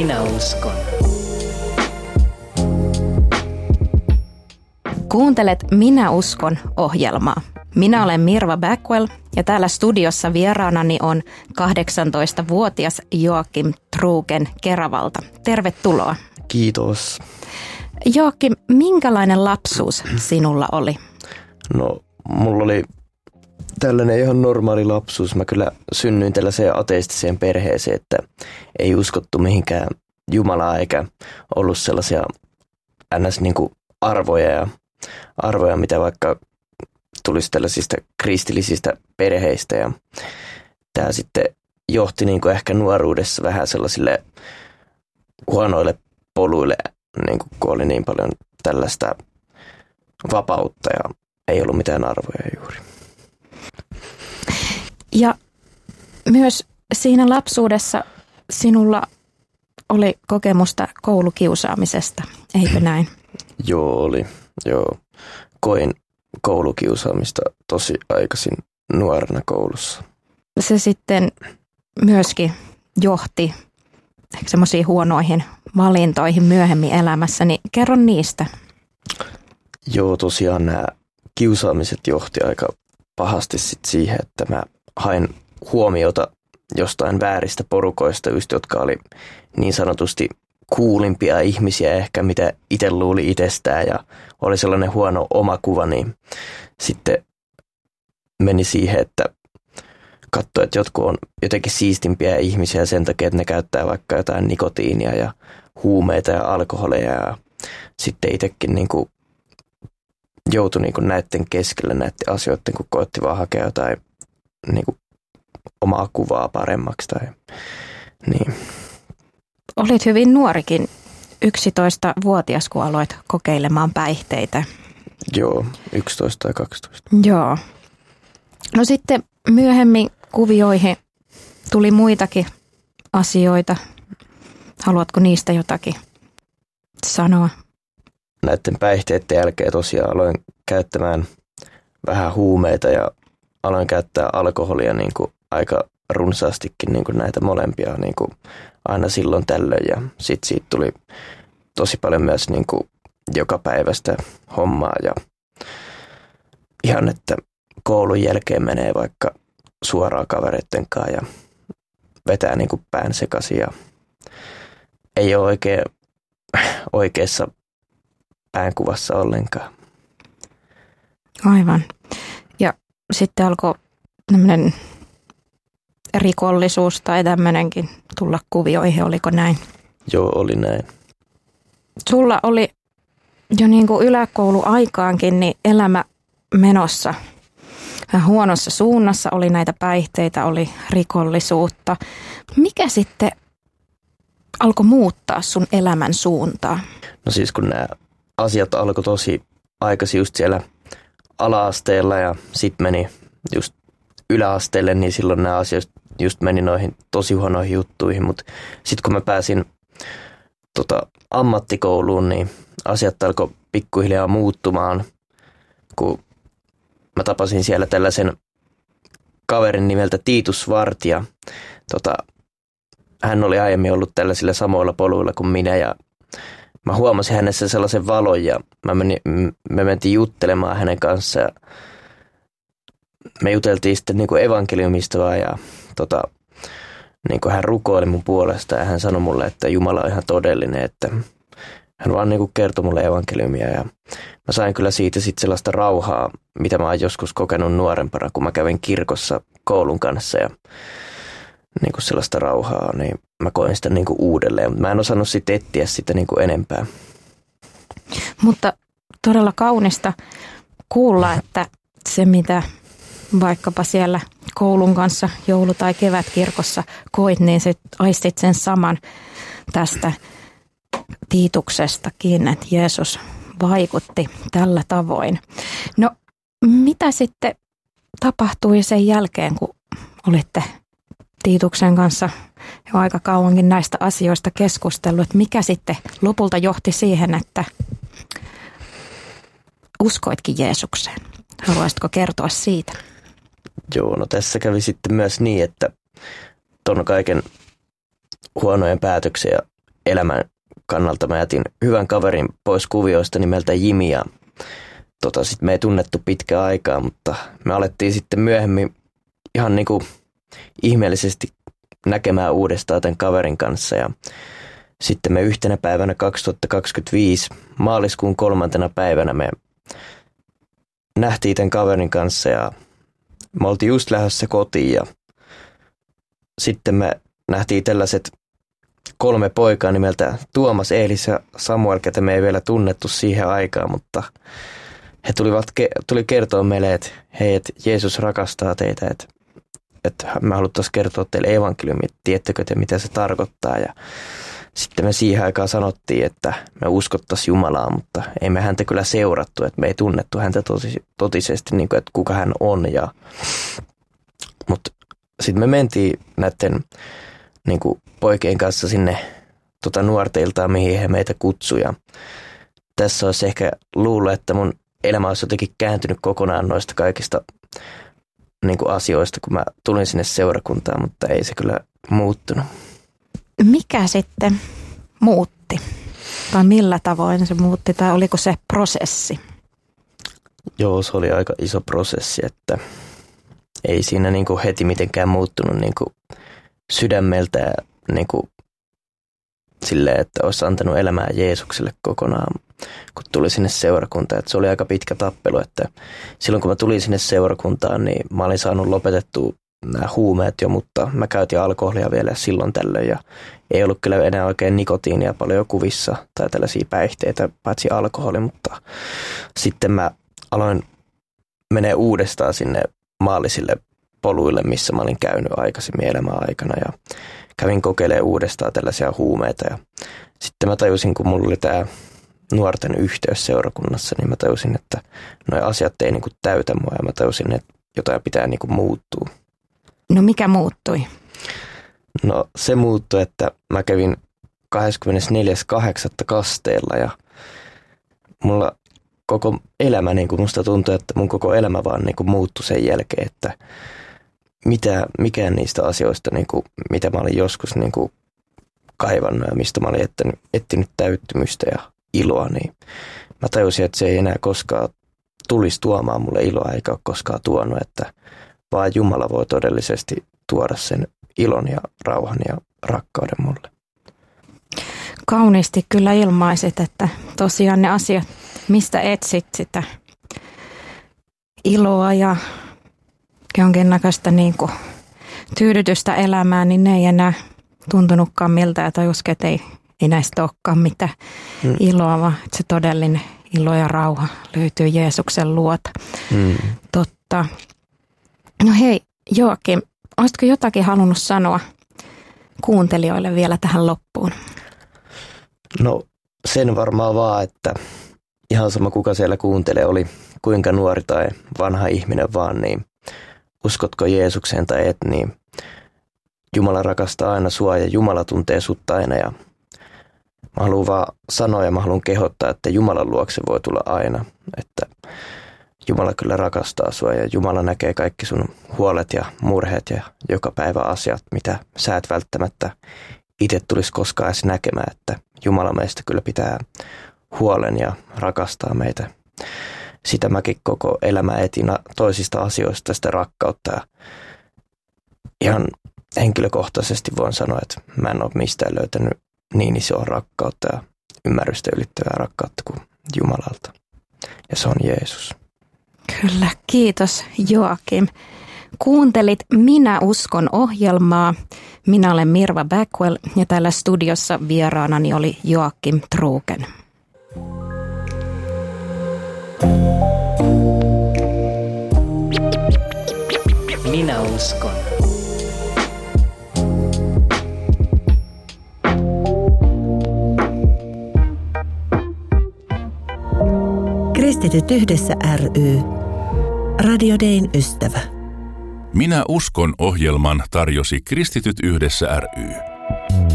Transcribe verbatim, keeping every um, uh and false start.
Minä uskon. Kuuntelet Minä uskon -ohjelmaa. Minä olen Mirva Backwell ja täällä studiossa vieraanani on kahdeksantoistavuotias Joakim Truuken Keravalta. Tervetuloa. Kiitos. Joakim, minkälainen lapsuus sinulla oli? No, mulla oli tällainen ihan normaali lapsuus. Mä kyllä synnyin tällaiseen ateistiseen perheeseen, että ei uskottu mihinkään Jumalaa eikä ollut sellaisia ns. Niin kuin arvoja ja arvoja, mitä vaikka tulisi tällaisista kristillisistä perheistä. Ja tämä sitten johti niin kuin ehkä nuoruudessa vähän sellaisille huonoille poluille, niin kuin kun oli niin paljon tällaista vapautta ja ei ollut mitään arvoja juuri. Ja myös siinä lapsuudessa sinulla oli kokemusta koulukiusaamisesta, eikö näin? Joo, oli. Joo. Koin koulukiusaamista tosi aikaisin nuorena koulussa. Se sitten myöskin johti semmoisiin huonoihin valintoihin myöhemmin elämässä, niin kerro niistä. Joo, tosiaan nämä kiusaamiset johti aika pahasti sit siihen, että mä hain huomiota jostain vääristä porukoista, just jotka oli niin sanotusti kuulimpia ihmisiä ehkä, mitä itse luuli itsestään ja oli sellainen huono omakuva, niin sitten meni siihen, että katsoi, että jotkut on jotenkin siistimpiä ihmisiä sen takia, että ne käyttää vaikka jotain nikotiinia ja huumeita ja alkoholeja ja sitten itsekin niin kuin joutui niin kuin näiden keskelle näiden asioiden, kun koetti vaan hakea jotain niin kuin omaa kuvaa paremmaksi. Tai, niin. Olit hyvin nuorikin, yksitoistavuotias, kun aloit kokeilemaan päihteitä. Joo, yksitoista tai kaksitoista. Joo. No sitten myöhemmin kuvioihin tuli muitakin asioita. Haluatko niistä jotakin sanoa? Näiden päihteiden jälkeen tosiaan aloin käyttämään vähän huumeita ja aloin käyttää alkoholia niin kuin aika runsaastikin niin kuin näitä molempia niin kuin aina silloin tällöin. Ja sitten siitä tuli tosi paljon myös niin kuin jokapäiväistä hommaa ja ihan, että koulun jälkeen menee vaikka suoraan kavereiden kanssa ja vetää niin kuin pään sekaisin ja ei ole oikein oikeassa päänkuvassa ollenkaan. Aivan. Ja sitten alkoi tämmöinen rikollisuus tai tämmöinenkin tulla kuvioihin, oliko näin? Joo, oli näin. Sulla oli jo niin kuin yläkouluaikaankin niin elämä menossa vähän huonossa suunnassa, oli näitä päihteitä, oli rikollisuutta. Mikä sitten alkoi muuttaa sun elämän suuntaa? No siis kun nämä asiat alkoi tosi aikaisin just siellä ala-asteella ja sitten meni just yläasteelle, niin silloin nämä asiat just meni noihin tosi huonoihin juttuihin. Mutta sitten kun mä pääsin tota, ammattikouluun, niin asiat alkoi pikkuhiljaa muuttumaan, kun mä tapasin siellä tällaisen kaverin nimeltä Tiitus Vartija. Tota, hän oli aiemmin ollut tällaisilla samoilla poluilla kuin minä ja mä huomasin hänessä sellaisen valon ja mä menin, me mentiin juttelemaan hänen kanssaan. Me juteltiin sitten niin kuin evankeliumista vaan ja tota, niin kuin hän rukoili mun puolesta ja hän sanoi mulle, että Jumala on ihan todellinen, että hän vaan niin kuin kertoi mulle evankeliumia ja mä sain kyllä siitä sitten sellaista rauhaa, mitä mä oon joskus kokenut nuorempana, kun mä kävin kirkossa koulun kanssa ja niin kuin sellaista rauhaa, niin mä koin sitä niin kuin uudelleen, mutta mä en osannut sitten etsiä sitä niin kuin enempää. Mutta todella kaunista kuulla, että se mitä vaikkapa siellä koulun kanssa joulu- tai kevätkirkossa koit, niin sit aistit sen saman tästä Tiituksestakin, että Jeesus vaikutti tällä tavoin. No mitä sitten tapahtui sen jälkeen, kun olitte Tiituksen kanssa jo aika kauankin näistä asioista keskustellut, että mikä sitten lopulta johti siihen, että uskoitkin Jeesukseen? Haluaisitko kertoa siitä? Joo, no tässä kävi sitten myös niin, että ton kaiken huonojen päätöksen ja elämän kannalta mä jätin hyvän kaverin pois kuvioista nimeltä Jimi ja tota, sit me ei tunnettu pitkään aikaa, mutta me alettiin sitten myöhemmin ihan niin kuin ihmeellisesti näkemään uudestaan tämän kaverin kanssa ja sitten me yhtenä päivänä kaksituhattakaksikymmentäviisi maaliskuun kolmantena päivänä me nähtiin tämän kaverin kanssa ja me oltiin just lähdössä kotiin ja sitten me nähtiin tällaiset kolme poikaa nimeltä Tuomas, Eelis ja Samuel, ketä me ei vielä tunnettu siihen aikaan, mutta he tulivat, tuli kertoa meille, että hei, että Jeesus rakastaa teitä, että, että me haluttaisiin kertoa teille evankeliumi, että tiedättekö te, mitä se tarkoittaa. Ja sitten me siihen aikaan sanottiin, että me uskottaisiin Jumalaa, mutta ei me häntä kyllä seurattu, että me ei tunnettu häntä totisesti, niin kuin, että kuka hän on. Ja, mutta sitten me mentiin näiden niin kuin poikien kanssa sinne tota nuorteiltaan, mihin he meitä kutsuja. Tässä olisi ehkä luullut, että mun elämä olisi jotenkin kääntynyt kokonaan noista kaikista niin kuin asioista, kun mä tulin sinne seurakuntaan, mutta ei se kyllä muuttunut. Mikä sitten muutti? Tai millä tavoin se muutti? Tai oliko se prosessi? Joo, se oli aika iso prosessi, että ei siinä niin kuin heti mitenkään muuttunut niin kuin sydämeltä ja niin kuin silleen, että olisi antanut elämää Jeesukselle kokonaan, kun tuli sinne seurakuntaan. Että se oli aika pitkä tappelu, että silloin kun mä tulin sinne seurakuntaan, niin mä olin saanut lopetettua nämä huumeet jo, mutta mä käytin alkoholia vielä silloin tällöin ja ei ollut kyllä enää oikein nikotiinia paljon kuvissa tai tällaisia päihteitä, paitsi alkoholi, mutta sitten mä aloin menee uudestaan sinne maallisille poluille, missä mä olin käynyt aikaisemmin elämän aikana ja kävin kokeilemaan uudestaan tällaisia huumeita ja sitten mä tajusin, kun mulla oli tämä nuorten yhteys seurakunnassa, niin mä tajusin, että nuo asiat ei niinku täytä mua ja mä tajusin, että jotain pitää niinku muuttua. No mikä muuttui? No se muuttui, että mä kävin kahdeskymmenesneljäs kahdeksatta kasteella ja mulla koko elämä, niin kuin musta tuntui, että mun koko elämä vaan niin kuin muuttui sen jälkeen, että mitä, mikään niistä asioista, niin kuin, mitä mä olin joskus niin kuin kaivannut ja mistä mä olin etsinyt, etsinyt täyttymystä ja iloa, niin mä tajusin, että se ei enää koskaan tulisi tuomaan mulle iloa eikä ole koskaan tuonut, että vaan Jumala voi todellisesti tuoda sen ilon ja rauhan ja rakkauden mulle. Kauniisti kyllä ilmaisit, että tosiaan ne asiat, mistä etsit sitä iloa ja jonkinnäköistä niin kuin tyydytystä elämään, niin ne ei enää tuntunutkaan miltä ja tajuskin, että ei, ei näistä olekaan mitään hmm. iloa, vaan että se todellinen ilo ja rauha löytyy Jeesuksen luota. Hmm. Totta. No hei Joakim, olisitko jotakin halunnut sanoa kuuntelijoille vielä tähän loppuun? No sen varmaan vaan, että ihan sama kuka siellä kuuntelee, oli kuinka nuori tai vanha ihminen vaan, niin uskotko Jeesukseen tai et, niin Jumala rakastaa aina sua ja Jumala tuntee sut aina ja mä haluan vaan sanoa ja mä haluan kehottaa, että Jumalan luokse voi tulla aina, että Jumala kyllä rakastaa sua ja Jumala näkee kaikki sun huolet ja murheet ja joka päivä asiat, mitä sä et välttämättä itse tulisi koskaan edes näkemään, että Jumala meistä kyllä pitää huolen ja rakastaa meitä. Sitä mäkin koko elämä etin toisista asioista sitä rakkautta. Ja ihan henkilökohtaisesti voin sanoa, että mä en ole mistään löytänyt niin isoa rakkautta ja ymmärrystä ylittävää rakkautta kuin Jumalalta. Ja se on Jeesus. Kyllä, kiitos Joakim. Kuuntelit Minä uskon -ohjelmaa. Minä olen Mirva Backwell ja täällä studiossa vieraanani oli Joakim Truuken. Minä uskon. Kristityt yhdessä ry. Radio Dayn ystävä. Minä uskon -ohjelman tarjosi Kristityt yhdessä ry.